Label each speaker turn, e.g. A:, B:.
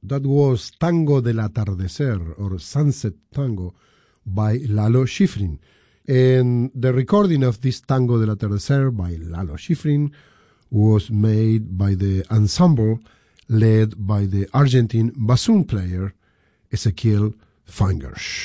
A: That was Tango del Atardecer, or Sunset Tango, by Lalo Schifrin. And the recording of this Tango del Atardecer by Lalo Schifrin was made by the ensemble led by the Argentine bassoon player Ezequiel Feingersh.